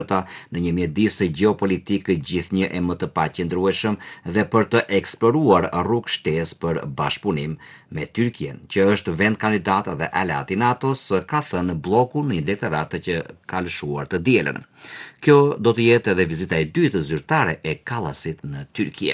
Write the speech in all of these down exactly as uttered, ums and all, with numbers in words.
në një mjedis gjeopolitik gjithnjë e më të paqëndrueshëm dhe për të eksploruar rrugë shtesë për bashkëpunim me Tyrkien, që është vend kandidat dhe aleat i NATO-s, ka thënë bloku në një deklaratë që ka lëshuar të dielën. Kjo do të jetë edhe vizita e dytë zyrtare e Kallasit në Tyrkie.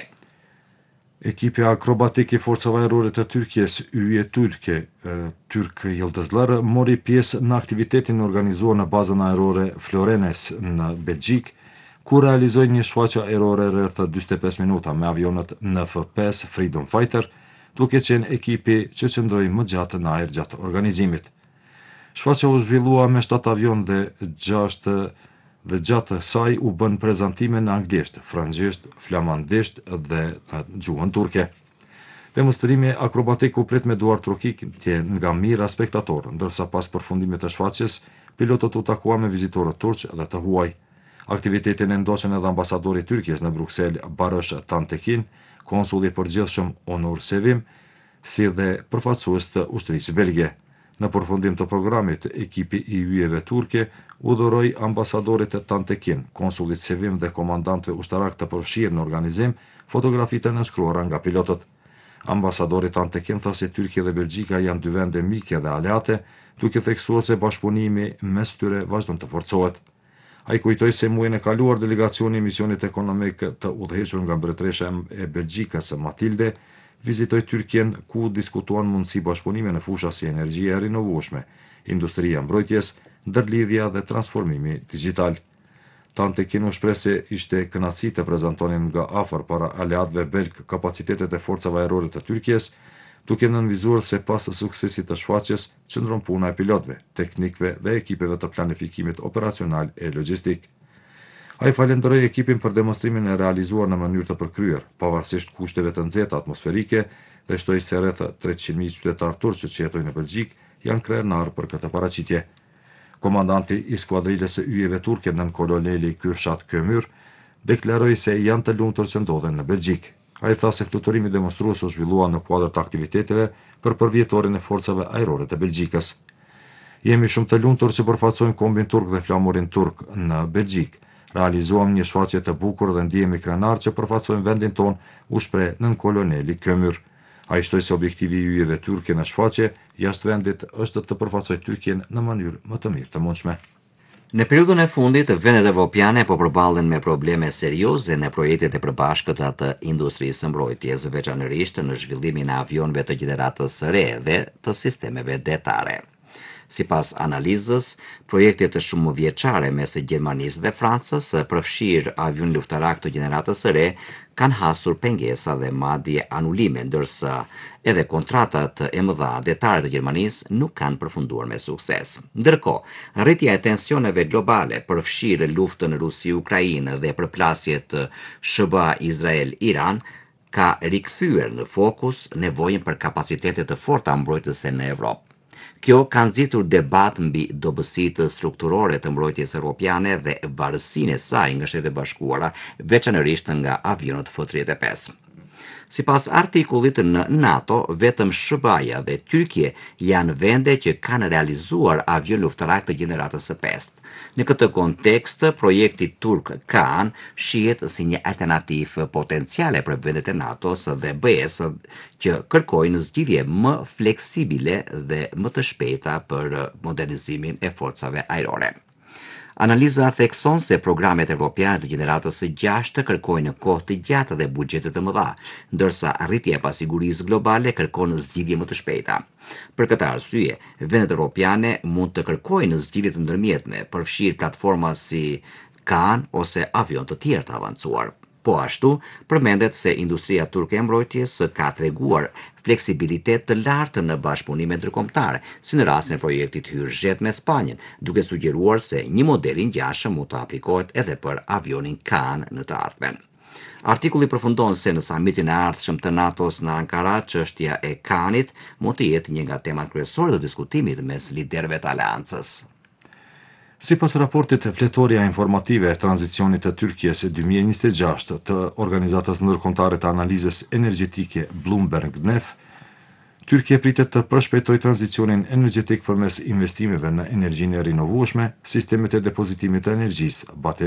Ekipi akrobatik i forcave ajrore të Tyrkjes, yje Turke, Türk Yıldızlar, mori pjesë në aktivitetin organizuar në bazën ajrore Florenes në Belgjik, ku realizoi një shfaqje ajrore rreth dyzet e pesë minuta me avionët N F pesë Freedom Fighter, duke qenë ekipi që qëndroi më gjatë në ajër gjatë organizimit. Shfaqja u zhvillua me shtatë avion dhe gjashtë dhe gjatë saj u bën prezantime në anglisht, francezisht, flamandisht dhe në gjuhën turke. Demonstrimi akrobatik u prit me duar trokitje nga mijëra spektatorë, ndërsa pas përfundimit të shfaqjes, pilotët u takuan me vizitorët turq dhe të huaj. Aktivitetin e ndoqën edhe ambasadori i Tyrkisë në Bruksel, Barış Tantekin, konsulli i përgjithshëm Onur Sevim, si dhe përfaqësues të ushtrisë belge. Në përfundim të programit, ekipi i yjeve turke udhëroi ambasadorit të Tantekin, konsullit Sevim dhe komandantëve ushtarak të përfshirë në organizim, fotografitë e nënshkruara nga pilotët. Ambasadori Tantekin tha se Tyrkia dhe Belgjika janë dy vende mike dhe aleate, duke theksuar se bashkëpunimi mes tyre vazhdon të forcohet. Ai kujtoi se muajin e kaluar delegacioni i misionit ekonomik të udhëhequr nga mbretëresha e Belgjikës Matilde vizitoi Tyrkien, ku diskutuan mundësi bashkëpunime në fusha si energjia e rinovueshme, industria mbrojtjes, ndërlidhja dhe transformimi digjital. Tantekin u shpreh se ishte kënaqësi të prezantonin nga afër para aleatëve belg kapacitetet e forcave ajrore të Tyrkisë, duke nënvizuar se pas suksesit të shfaqjes qëndron puna e pilotëve, teknikëve dhe ekipeve të planifikimit operacional e logjistik. Ai falenderoi ekipin për demonstrimin e realizuar në mënyrë të përkryer, pavarësisht kushteve të nxehta atmosferike, dhe shtoi se rreth treqind mijë qytetarë turq që jetojnë në Belgjik janë krenar për këtë paraqitje. Komandanti i skuadrilës së yjeve turke, nën koloneli Kürşat Kömür, deklaroi se janë të lumtur që ndodhen në Belgjik. Ai tha se fluturimi demonstrues u zhvillua në kuadër të aktiviteteve për përvjetorin e forcave ajrore të Belgjikës. Jemi shumë të lumtur që përfaqësojmë kombin turk dhe flamurin turk në Belgjik. Realizuam një shfaqje të bukur dhe ndihemi krenar që përfaqësojmë vendin ton, u shpreh nën koloneli Kömür. Ai shtoi se objektivi i yjeve turke në shfaqje jashtë vendit është të përfaqësojë Tyrkien në mënyrë më të mirë të mundshme. Në periudhën e fundit, vendet evropiane po përballen me probleme serioze në projektet e përbashkëta të industrisë së mbrojtjes, veçanërisht në zhvillimin e avionëve të gjeneratës së re dhe të sistemeve detare. Sipas analizës, projektet e shumë vjeçare mes Gjermanisë dhe Francës, përfshir avion luftarak të gjeneratës së re, kanë hasur pengesa dhe madje anulime, ndërsa edhe kontratat e mëdha detare të Gjermanisë nuk kanë përfunduar me sukses. Ndërkohë, rritja e tensioneve globale, përfshir luftën Rusi-Ukrainë dhe përplasjet S B A Izrael-Iran, ka rikthyer në fokus nevojën për kapacitete të forta mbrojtëse në Evropë. Kjo ka nxitur debat mbi dobësitë strukturore të mbrojtjes evropiane dhe varësinë e saj nga Shtetet e Bashkuara, veçanërisht nga avionët F tridhjetë e pesë. Sipas artikullit në NATO, vetëm S B A-ja dhe Tyrkia janë vende që kanë realizuar avion luftarak të gjeneratës së pesë. Në këtë kontekst, projekti turk Kaan shihet si një alternativë potenciale për vendet e NATO-s dhe B E-s që kërkojnë zgjidhje më fleksibile dhe më të shpejta për modernizimin e forcave ajrore. Analiza thekson se programet evropiane të gjeneratës së gjashtë kërkojnë kohë të gjatë dhe buxhete të mëdha, ndërsa arritja e pasigurisë globale kërkon zgjidhje më të shpejta. Për këtë arsye, vendet evropiane mund të kërkojnë zgjidhje të ndërmjetme, përfshir platforma si Kaan ose avion të tjerë të avancuar. Po ashtu, përmendet se industria turke e mbrojtjes ka treguar fleksibilitet të lartë në bashkëpunime ndërkombëtare, si në rastin e projektit Hyrjet me Spanjën, duke sugjeruar se një model i ngjashëm mund të aplikohet edhe për avionin Kaan në të ardhmen. Artikulli përfundon se në samitin e ardhshëm të NATO-s në Ankara, çështja e Kaanit mund të jetë një nga temat kryesore të diskutimit mes liderëve të aleancës. Sipas raportit Fletëria informative e tranzicionit të Tyrkisë dy mijë e njëzet e gjashtë të Organizatës Ndërkombëtare të Analizës Energjetike Bloomberg N E F, Turqia pritet të përshpejtojë tranzicionin energjetik përmes investimeve në energjinë e rinovueshme, sistemet e depozitimit të energjisë,